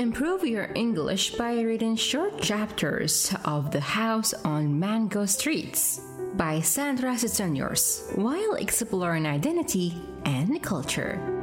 Improve your English by reading short chapters of The House on Mango Streets by Sandra Sitsonios while exploring identity and culture.